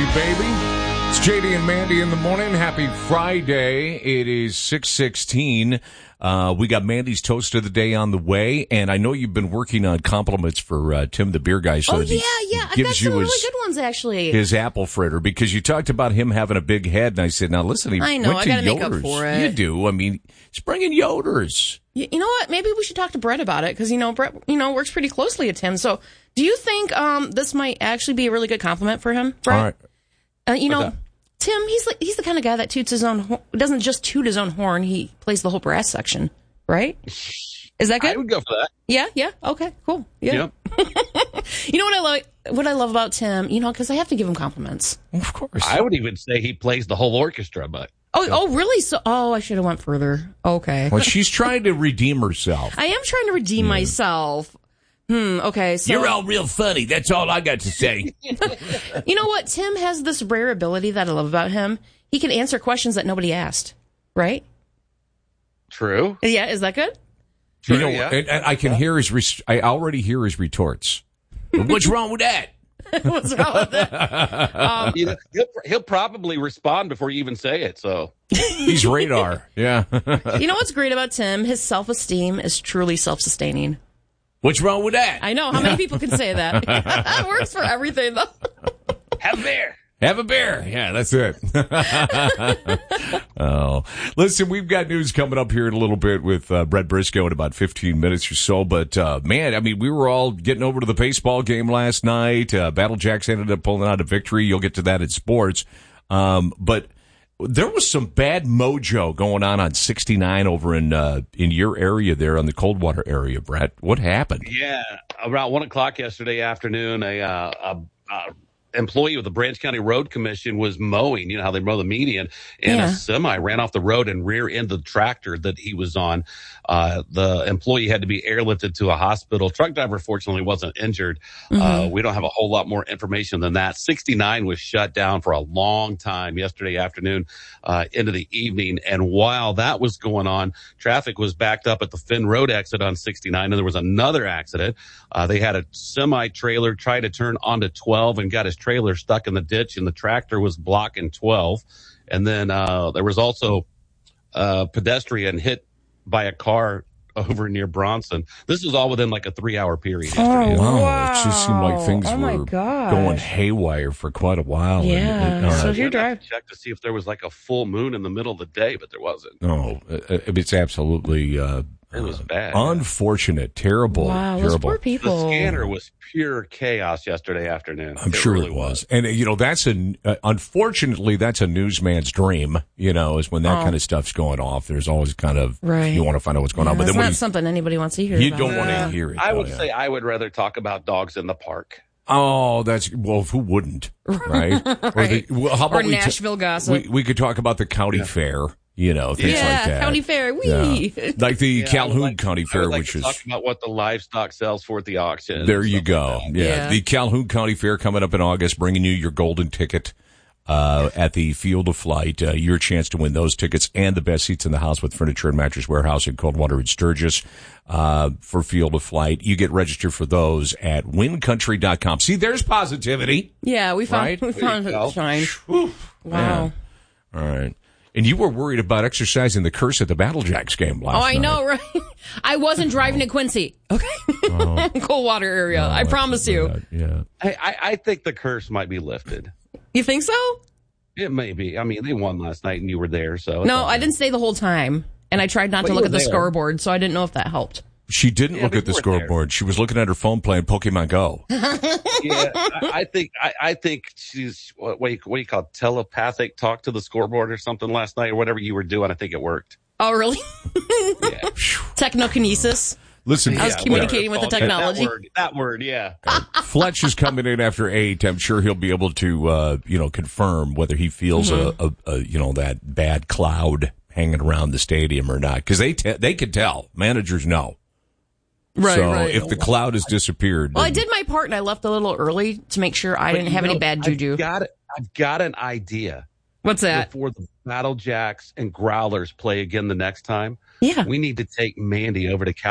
baby. It's JD and Mandy in the morning. Happy Friday. It is 6:16. We got Mandy's Toast of the Day on the way, and I know you've been working on compliments for Tim the Beer Guy. So I've got some really good ones, actually. His apple fritter, because you talked about him having a big head, and I said, now listen, he I know, went I to gotta Yoder's. make up for it. You do. I mean, he's bringing Yoder's. You know what? Maybe we should talk to Brett about it, because, Brett, works pretty closely with Tim. So do you think this might actually be a really good compliment for him, Brett? All right. Tim, he's the kind of guy that toots his own doesn't just toot his own horn, he plays the whole brass section, right? Is that good? I would go for that. Yeah. Okay, cool. Yeah. Yep. You know what I love about Tim, because I have to give him compliments. Of course. I would even say he plays the whole orchestra, but Oh, really? So, I should have went further. Okay. Well, she's trying to redeem herself. I am trying to redeem myself. Okay, so... You're all real funny. That's all I got to say. You know what? Tim has this rare ability that I love about him. He can answer questions that nobody asked, right? true. Yeah, is that good? True, and I can hear I already hear his retorts. What's wrong with that? What's wrong with that? He'll probably respond before you even say it. So he's radar. Yeah. You know what's great about Tim? His self-esteem is truly self-sustaining. What's wrong with that? I know. How many people can say that? It works for everything, though. have a beer. Have a beer. Yeah, that's it. Oh, listen, we've got news coming up here in a little bit with Brett Briscoe in about 15 minutes or so. But, man, I mean, we were all getting over to the baseball game last night. Battle Jacks ended up pulling out a victory. You'll get to that in sports. But there was some bad mojo going on 69 over in your area there, on the Coldwater area, Brett. What happened? Yeah, around 1 o'clock yesterday afternoon, a employee of the Branch County Road Commission was mowing, how they mow the median, and a semi ran off the road and rear-ended the tractor that he was on. The employee had to be airlifted to a hospital. Truck driver, fortunately, wasn't injured. Mm-hmm. We don't have a whole lot more information than that. 69 was shut down for a long time yesterday afternoon into the evening, and while that was going on, traffic was backed up at the Finn Road exit on 69, and there was another accident. They had a semi-trailer try to turn onto 12 and got his trailer stuck in the ditch, and the tractor was blocking 12. And then there was also a pedestrian hit by a car over near Bronson. This was all within like a 3-hour period yesterday. Oh, wow. It just seemed like things were going haywire for quite a while. Yeah. So if you're driving, check to see if there was like a full moon in the middle of the day, but there wasn't. No, it's absolutely it was bad. Unfortunate, terrible, wow, terrible. Those poor people. The scanner was pure chaos yesterday afternoon. I'm sure it was. And, that's unfortunately, that's a newsman's dream, is when that kind of stuff's going off. There's always kind of, you want to find out what's going on. But that's then not something anybody wants to hear You about. don't want to hear it. I would say I would rather talk about dogs in the park. Oh, who wouldn't, right? Right. How about or Nashville gossip. We could talk about the county fair. Things like that. County fair. Like the Calhoun County Fair, which is talk about what the livestock sells for at the auction. There you go. Yeah. The Calhoun County Fair coming up in August, bringing you your golden ticket at the Field of Flight. Your chance to win those tickets and the best seats in the house with Furniture and Mattress Warehouse in Coldwater and Sturgis for Field of Flight. You get registered for those at wincountry.com. See, there's positivity. Yeah, we found it shine. Wow. Yeah. All right. And you were worried about exercising the curse at the Battle Jacks game last night. Oh, I know, right? I wasn't driving to Quincy. Okay. Coldwater area. I promise you. Yeah. I think the curse might be lifted. You think so? It may be. I mean, they won last night and you were there, so. No, I didn't stay the whole time. And I tried not to look at the scoreboard, so I didn't know if that helped. She didn't look at the scoreboard. She was looking at her phone playing Pokemon Go. Yeah, I think she's what do you call it? Telepathic talk to the scoreboard or something last night or whatever you were doing. I think it worked. Oh, really? Yeah. Technokinesis. Listen, I was communicating with the technology. That word, yeah. Fletch is coming in after 8. I'm sure he'll be able to, confirm whether he feels that bad cloud hanging around the stadium or not, because they can tell. Managers know. Right. If the cloud has disappeared. Well, I did my part and I left a little early to make sure I didn't have any bad juju. I've got an idea. What's that? Before the Battle Jacks and Growlers play again the next time, we need to take Mandy over to